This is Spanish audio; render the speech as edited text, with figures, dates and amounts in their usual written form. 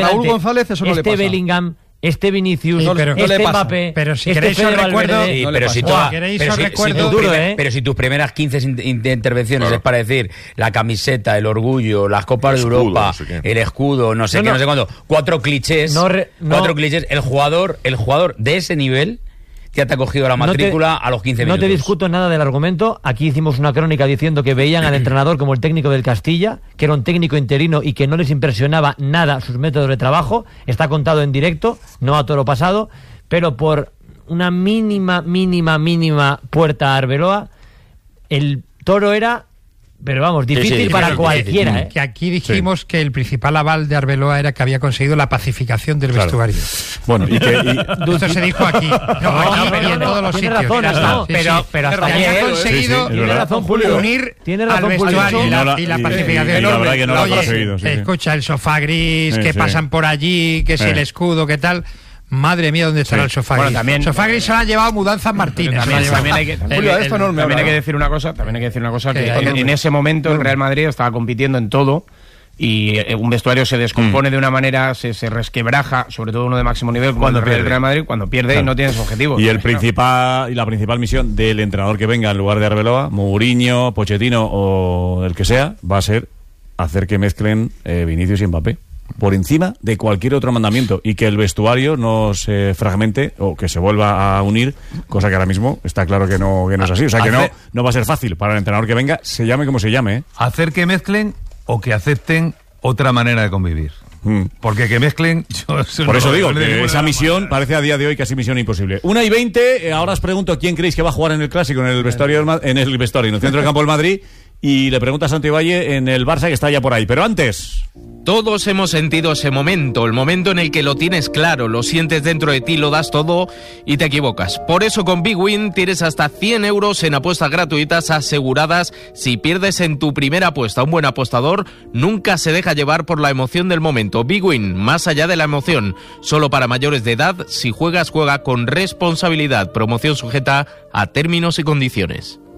Raúl González eso no le pasa. Bellingham, Vinicius, Sí, pero no le pasa. Mbappé, pero si queréis os recuerdo, pero si tus primeras 15 intervenciones es para decir la camiseta, el orgullo, las copas de Europa, no sé el escudo, no sé cuándo, cuatro clichés, el jugador de ese nivel ya te ha cogido la matrícula a los 15 minutos. No te discuto nada del argumento. Aquí hicimos una crónica diciendo que veían al entrenador como el técnico del Castilla, que era un técnico interino y que no les impresionaba nada sus métodos de trabajo. Está contado en directo, no a toro pasado, pero por una mínima puerta a Arbeloa, el toro era... Pero vamos, difícil para cualquiera. Que aquí dijimos que el principal aval de Arbeloa era que había conseguido la pacificación del vestuario. Bueno, esto se dijo aquí. En todos los sitios. Pero hasta que había conseguido unir al vestuario y la pacificación. La verdad que no lo ha conseguido. Escucha, el sofá gris, que pasan por allí, que si el escudo, que tal... Madre mía, ¿dónde estará el sofá gris? También, sofá gris se lo han llevado Mudanzas Martínez. También hay que decir una cosa, que en ese momento el Real Madrid estaba compitiendo en todo y un vestuario se descompone de una manera, se resquebraja, sobre todo uno de máximo nivel como el Real Madrid, cuando pierde y no tienes objetivos. Y la principal misión del entrenador que venga en lugar de Arbeloa, Mourinho, Pochettino o el que sea, va a ser hacer que mezclen Vinicius y Mbappé por encima de cualquier otro mandamiento y que el vestuario no se fragmente o que se vuelva a unir, cosa que ahora mismo está claro que no es así. O sea que no va a ser fácil para el entrenador que venga, se llame como se llame. Hacer que mezclen o que acepten otra manera de convivir. Porque que mezclen... Por eso digo que esa misión parece a día de hoy casi misión imposible. 1:20, ahora os pregunto quién creéis que va a jugar en el Clásico, en el vestuario, en el centro del campo del Madrid. Y le pregunta a Santi Valle en el Barça, que está ya por ahí. Pero antes... Todos hemos sentido ese momento, el momento en el que lo tienes claro, lo sientes dentro de ti, lo das todo y te equivocas. Por eso con Big Win tienes hasta 100 euros en apuestas gratuitas aseguradas si pierdes en tu primera apuesta. Un buen apostador nunca se deja llevar por la emoción del momento. Big Win, más allá de la emoción, solo para mayores de edad. Si juegas, juega con responsabilidad. Promoción sujeta a términos y condiciones.